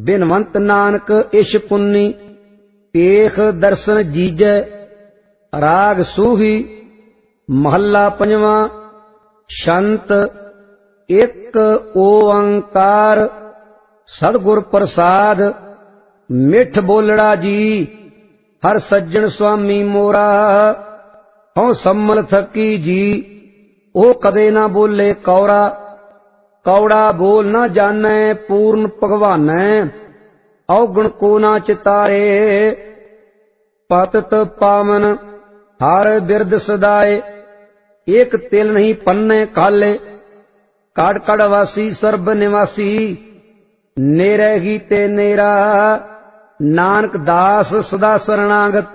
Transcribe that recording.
ਬਿਨਵੰਤ ਨਾਨਕ ਇਸ਼ ਪੁੰਨੀ। ਏਖ ਦਰਸ਼ਨ ਜੀਜੈ ਰਾਗ ਸੂਹੀ। ਮਹੱਲਾ ਪੰਜਵਾਂ। ਸ਼ੰਤ ਇੱਕ ਓੰਕਾਰ ਸਤਿਗੁਰ ਪ੍ਰਸਾਦ। ਮਿੱਠ ਬੋਲੜਾ ਜੀ ਹਰ ਸੱਜਣ ਸੁਆਮੀ ਮੋਰਾ। ਹਉ ਸੰਮਲ ਥਕੀ ਜੀ ਉਹ ਕਦੇ ਨਾ ਬੋਲੇ ਕੌਰਾ। ਕੌੜਾ ਬੋਲ ਨਾ ਜਾਣੈ ਪੂਰਨ ਭਗਵਾਨੈ। ਔਗਣ ਕੋ ਨਾ ਚਿਤਾਰੇ ਪਤਿਤ ਪਾਵਨ ਹਰ ਬਿਰਦ ਸਦਾਏ। ਏਕ ਤਿਲ ਨਹੀਂ ਪੰਨੇ ਕਾਲੇ ਕੜ ਕੜ ਵਾਸੀ ਸਰਬ ਨਿਵਾਸੀ। ਨੇਰੇ ਹੀ ਤੇ ਨੇਰਾ ਨਾਨਕ ਦਾਸ ਸਦਾ ਸਰਣਾਗਤ।